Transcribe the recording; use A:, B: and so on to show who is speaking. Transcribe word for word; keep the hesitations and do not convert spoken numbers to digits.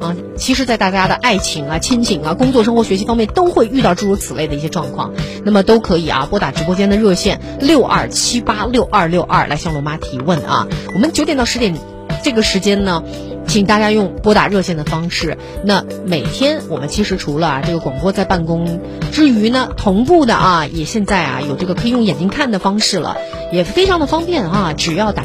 A: 啊，其实在大家的爱情啊、亲情啊、工作生活、学习方面都会遇到诸如此类的一些状况，那么都可以啊拨打直播间的热线六二七八六二六二来向罗妈提问啊。我们九点到十点这个时间呢，请大家用拨打热线的方式。那每天我们其实除了啊这个广播在办公之余呢，同步的啊也现在啊有这个可以用眼睛看的方式了，也非常的方便啊，只要打